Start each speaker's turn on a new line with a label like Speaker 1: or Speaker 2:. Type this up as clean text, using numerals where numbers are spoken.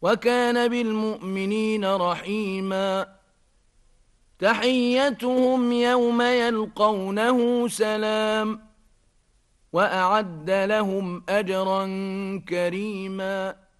Speaker 1: وكان بالمؤمنين رحيما تحيتهم يوم يلقونه سلام وأعد لهم أجرا كريما